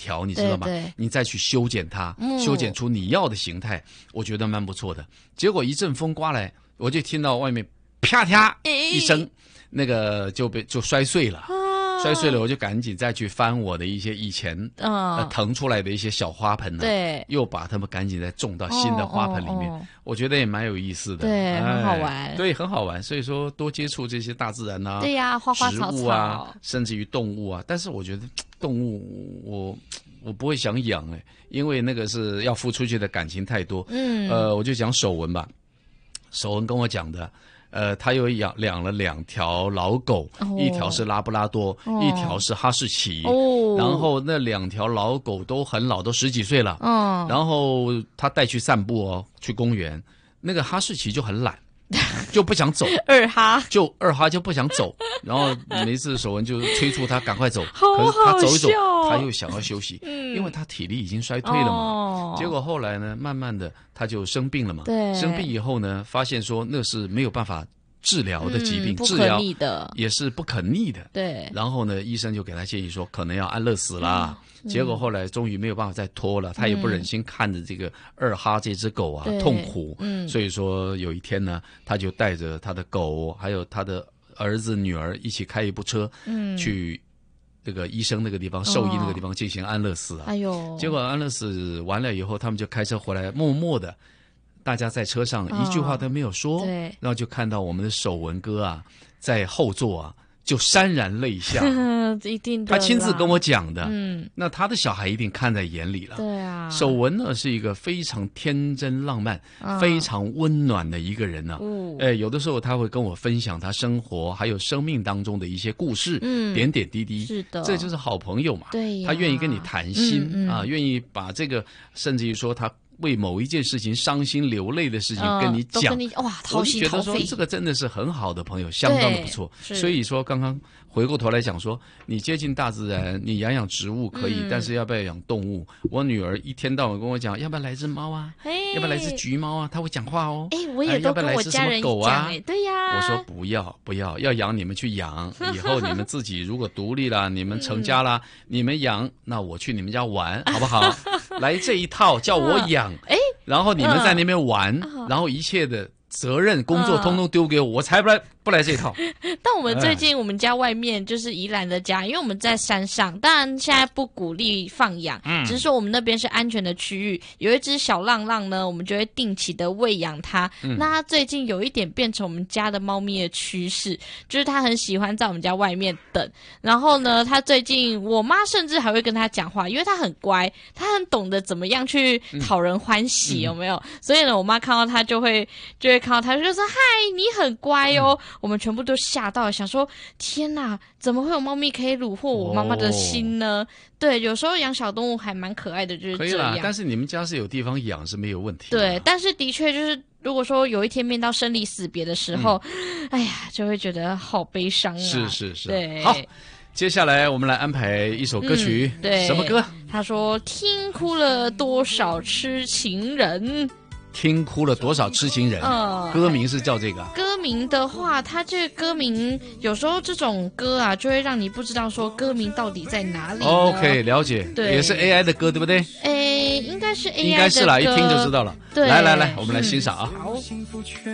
条，你知道吗？ 对， 你再去修剪它，修剪出你要的形态，我觉得蛮不错的。结果一阵风刮来，我就听到外面啪嗒一声，那个就摔碎了。摔碎了，我就赶紧再去翻我的一些以前腾出来的一些小花盆对， 又把它们赶紧再种到新的花盆里面。我觉得也蛮有意思的， 对，很好玩， 对，很好玩。所以说多接触这些大自然啊， 对呀，花花草草植物啊，甚至于动物啊。但是我觉得动物我不会想养因为那个是要付出去的感情太多。我就讲守文吧，守文跟我讲的。他又养了2条老狗，一条是拉布拉多，一条是哈士奇。然后那2条老狗都很老，都10几岁了。然后他带去散步去公园，那个哈士奇就很懒。就不想走， 二哈就不想走，然后每一次守文就催促他赶快走， 可是他走一走，他又想要休息，因为他体力已经衰退了嘛。结果后来呢，慢慢的他就生病了嘛。 对， 生病以后呢，发现说那是没有办法治疗的疾病， 治疗也是不可逆的。 对， 然后呢，医生就给他建议说，可能要安乐死啦。结果后来终于没有办法再拖了，他也不忍心看着这个二哈这只狗痛苦，所以说有一天呢，他就带着他的狗还有他的儿子女儿一起开一部车，去这个医生那个地方、兽医那个地方进行安乐死啊。结果安乐死完了以后，他们就开车回来，默默的，大家在车上一句话都没有说，然后就看到我们的守文哥在后座就潸然泪下。 一定的， 他亲自跟我讲的。那他的小孩一定看在眼里了。 对啊， 守文呢是一个非常天真浪漫、非常温暖的一个人呢。有的时候他会跟我分享他生活还有生命当中的一些故事，点点滴滴。 是的， 这就是好朋友嘛。 对， 他愿意跟你谈心愿意把这个，甚至于说他为某一件事情伤心流泪的事情跟你讲， 哇，掏心掏肺。 我就觉得说这个真的是很好的朋友，相当的不错。所以说刚刚回过头来讲说，你接近大自然，你养植物可以，但是要不要养动物？我女儿一天到晚跟我讲，要不要来只猫啊？要不要来只橘猫啊？她会讲话哦。 我也都跟我家人讲对呀。 我说不要养你们去养，以后你们自己如果独立了，你们成家了，你们养，那我去你们家玩，好不好？来这一套叫我养，然后你们在那边玩，然后一切的责任工作通通丢给我，我才不来这一套。 但我们最近我们家外面就是宜兰的家，因为我们在山上，当然现在不鼓励放养，只是说我们那边是安全的区域。有一只小浪浪呢，我们就会定期的喂养它。那它最近有一点变成我们家的猫咪的趋势，就是它很喜欢在我们家外面等。然后呢，它最近我妈甚至还会跟它讲话，因为它很乖，它很懂得怎么样去讨人欢喜，有没有？所以呢，我妈看到它就会看到它就说：“嗨，你很乖哦。”我们全部都吓到了，想说天哪，怎么会有猫咪可以虏获我妈妈的心呢？对，有时候养小动物还蛮可爱的，就是这样。可以啦， 但是你们家是有地方养是没有问题。 对，但是的确就是，如果说有一天面到生离死别的时候，哎呀，就会觉得好悲伤啊。 是， 对， 好。接下来我们来安排一首歌曲， 对， 什么歌？ 他说：“听哭了多少痴情人。” 听哭了多少痴情人？歌名是叫这个。 歌名的话，它这个歌名有时候这种歌就会让你不知道说歌名到底在哪里。 OK， 了解。 对， 也是 AI 的歌，对不对？ 应该是 AI 的歌。 应该是啦，一听就知道了。 对， 来，我们来欣赏啊。 好。